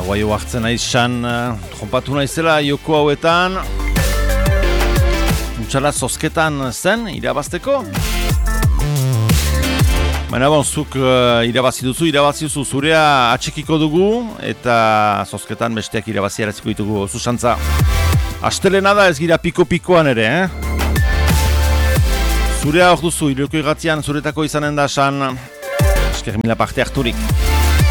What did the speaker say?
guaio hartzen naizan, trompatu naizela joko hauetan. Utsala zozketan zen, irabazteko. Baina zuk irabazi duzu, zurea atxekiko dugu, eta zozketan besteak irabazi araziko ditugu, zuzantza. Astelena da ez gira piko-pikoan ere, Zurea hor duzu, iroko irratian zuretako izanen da san, esker mila parte harturik.